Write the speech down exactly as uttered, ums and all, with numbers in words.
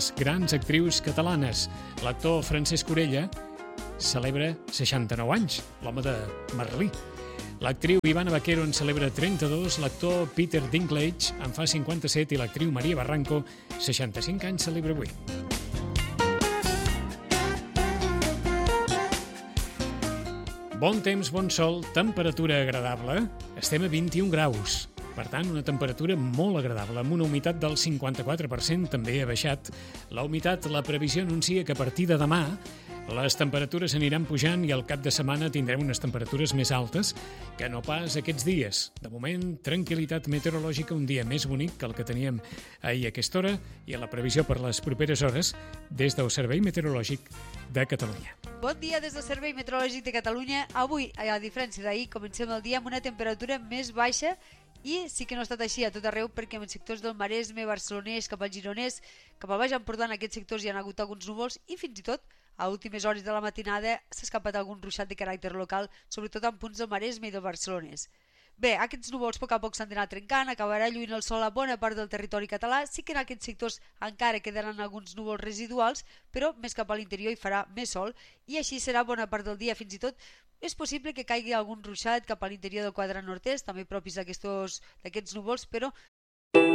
les grans actrius catalanes. L'actor Francesc Orella celebra seixanta-nou anys, l'home de Merlí. L'actriu Ivana Baquero en celebra trenta-dos, l'actor Peter Dinklage en fa cinquanta-set i l'actriu Maria Barranco, seixanta-cinc anys, celebra avui. Bon temps, bon sol, temperatura agradable. Estem a vint-i-un graus. Per tant, una temperatura molt agradable, amb una humitat del cinquanta-quatre per cent, també ha baixat. La humitat, la previsió anuncia que a partir de demà les temperatures aniran pujant i al cap de setmana tindrem unes temperatures més altes que no pas aquests dies. De moment, tranquil·litat meteorològica, un dia més bonic que el que teníem ahir a aquesta hora i a la previsió per les properes hores des del Servei Meteorològic de Catalunya. Bon dia des del Servei Meteorològic de Catalunya. Avui, a diferència d'ahir, comencem el dia amb una temperatura més baixa i sí que no ha estat així a tot arreu perquè en els sectors del Maresme, Barcelonès, cap al Gironès, cap al Baix Empordà, en aquests sectors hi ha hagut alguns núvols i fins i tot a últimes hores de la matinada s'ha escapat algun ruixat de caràcter local, sobretot en punts del Maresme i del Barcelonès. Bé, aquests núvols a poc a poc s'han d'anar trencant, acabarà lluint el sol a bona part del territori català, sí que en aquests sectors encara quedaran alguns núvols residuals, però més cap a l'interior hi farà més sol i així serà bona part del dia, fins i tot és possible que caigui algun ruixat cap a l'interior del quadrant nord-est, també propis d'aquests núvols, però